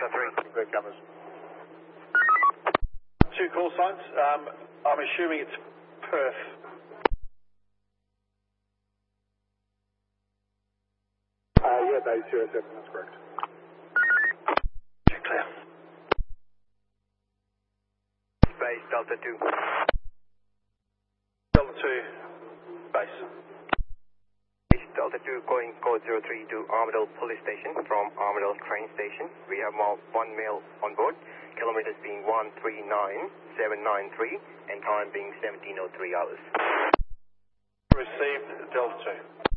Delta 3. Red cameras. 2 call signs. I'm assuming it's Perth. Yeah, base 07, that's correct. Clear. Base Delta 2. Delta 2, base. Base Delta 2 calling code 03 to Armadale Police Station from Armadale Train Station. We have one male on board, kilometers being 139,793 and time being 17:03 hours. Received Delta 2.